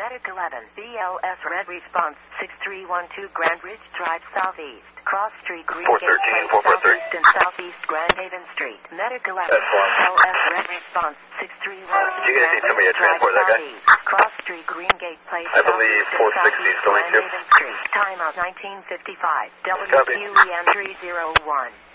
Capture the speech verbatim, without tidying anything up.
Medic eleven, B L S red response, six three one two Grand Ridge Drive Southeast, Cross Street, Greengate Place, Southeast and Southeast Grand Haven Street. Medic eleven, B L S red response, six three one two Grand Ridge Drive Southeast, Cross Street, Greengate Place, I believe four sixty is going Grand to. Haven Street. Timeout nineteen fifty-five. W Q E N three zero one.